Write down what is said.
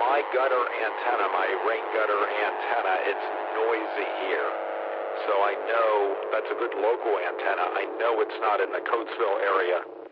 my gutter antenna, my rain gutter antenna, it's noisy here. So I know that's a good local antenna. I know it's not in the Coatesville area